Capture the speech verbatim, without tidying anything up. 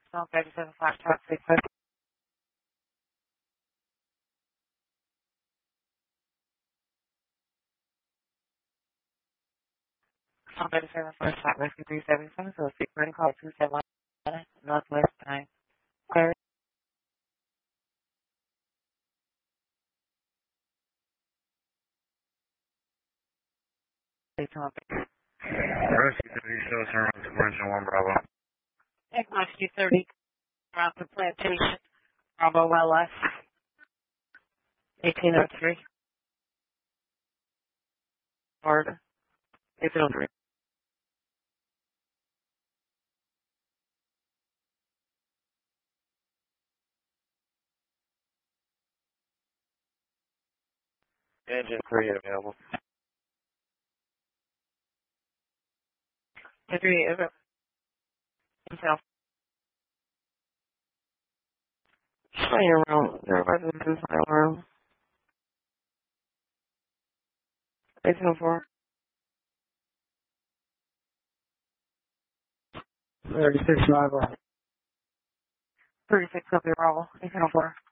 So thirty-seven flat top six foot. So thirty-seven flat top rescue three seven seven. So six ready call two seven one Northwest Time. Third. Six one. Rescue three seven seven to Version one Bravo. Rescue thirty. Around the plantation. Bravo L S. eighteen oh three. Florida. eighteen oh three. Engine three available. Three is it? Himself. Fire room. There wasn't in fire room. eighteen oh four. thirty-six Bravo. thirty-six of the Bravo. eighteen oh four.